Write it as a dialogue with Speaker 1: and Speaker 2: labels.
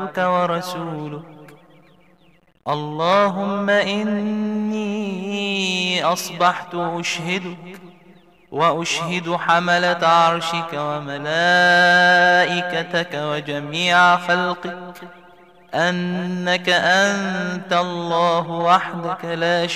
Speaker 1: عبدك ورسولك. اللهم إني أصبحت أشهدك وأشهد حملة عرشك وملائكتك وجميع خلقك أنك أنت الله وحدك لا